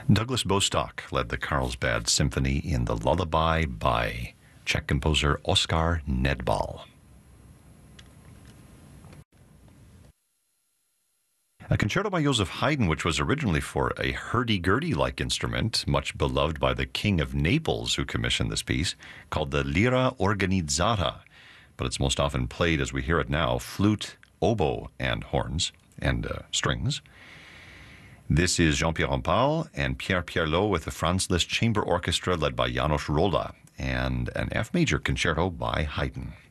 Douglas Bostock led the Carlsbad Symphony in the Lullaby by Czech composer Oskar Nedbal. A concerto by Joseph Haydn, which was originally for a hurdy-gurdy-like instrument, much beloved by the King of Naples, who commissioned this piece, called the Lira Organizzata, but it's most often played, as we hear it now, flute, oboe, and horns, and strings. This is Jean-Pierre Rampal and Pierre Pierlot with the Franz Liszt Chamber Orchestra led by János Róla, and an F major concerto by Haydn.